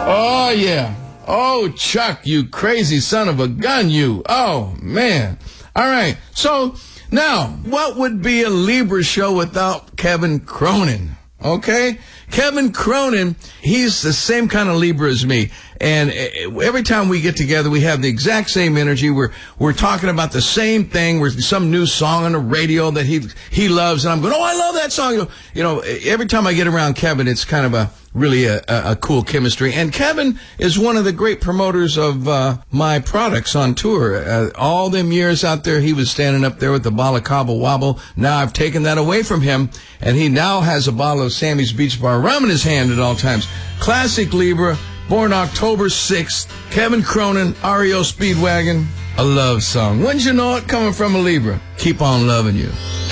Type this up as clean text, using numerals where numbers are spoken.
Oh, yeah. Oh, Chuck, you crazy son of a gun, you. Oh, man. All right. So, now, what would be a Libra show without Kevin Cronin? Okay? Kevin Cronin, he's the same kind of Libra as me. And every time we get together, we have the exact same energy. We're talking about the same thing. We're some new song on the radio that he loves. And I'm going, oh, I love that song. You know, every time I get around Kevin, it's kind of really a cool chemistry. And Kevin is one of the great promoters of my products on tour. All them years out there, he was standing up there with the bottle of Cabo Wabo. Now I've taken that away from him, and he now has a bottle of Sammy's Beach Bar rum in his hand at all times. Classic Libra, born October 6th. Kevin Cronin, REO Speedwagon, a love song. Wouldn't you know it, coming from a Libra? Keep on loving you.